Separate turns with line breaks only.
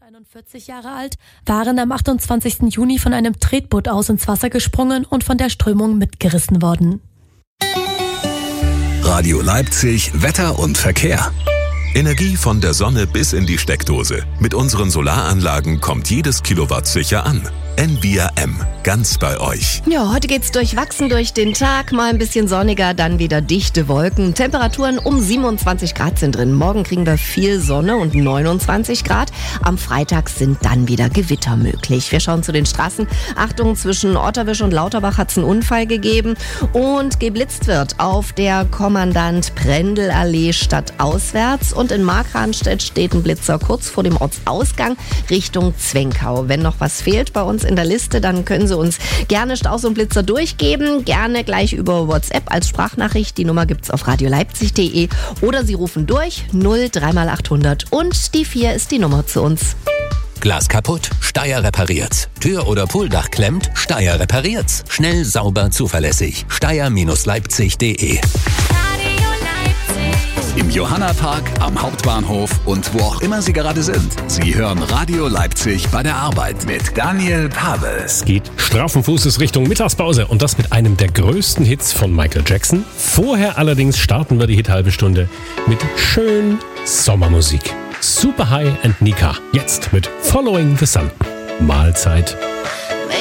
41 Jahre alt, waren am 28. Juni von einem Tretboot aus ins Wasser gesprungen und von der Strömung mitgerissen worden.
Radio Leipzig, Wetter und Verkehr. Energie von der Sonne bis in die Steckdose. Mit unseren Solaranlagen kommt jedes Kilowatt sicher an. Envia M, ganz bei euch.
Ja, heute geht's durchwachsen durch den Tag, mal ein bisschen sonniger, dann wieder dichte Wolken. Temperaturen um 27 Grad sind drin. Morgen kriegen wir viel Sonne und 29 Grad. Am Freitag sind dann wieder Gewitter möglich. Wir schauen zu den Straßen. Achtung, zwischen Otterwisch und Lauterbach hat's einen Unfall gegeben und geblitzt wird auf der Kommandant-Prendl-Allee stadtauswärts. Und in Markranstädt steht ein Blitzer kurz vor dem Ortsausgang Richtung Zwenkau. Wenn noch was fehlt bei uns in der Liste, dann können Sie uns gerne Staus und Blitzer durchgeben. Gerne gleich über WhatsApp als Sprachnachricht. Die Nummer gibt's auf radioleipzig.de oder Sie rufen durch 0 3x800 und die 4 ist die Nummer zu uns.
Glas kaputt? Steyr repariert's. Tür oder Pooldach klemmt? Steyr repariert's. Schnell, sauber, zuverlässig. Steyr-Leipzig.de.
Im Johannapark, am Hauptbahnhof und wo auch immer Sie gerade sind. Sie hören Radio Leipzig bei der Arbeit mit Daniel Pavel.
Es geht straffen Fußes Richtung Mittagspause und das mit einem der größten Hits von Michael Jackson. Vorher allerdings starten wir die Hit-Halbe Stunde mit schön Sommermusik. Super High and Nika. Jetzt mit Following the Sun. Mahlzeit.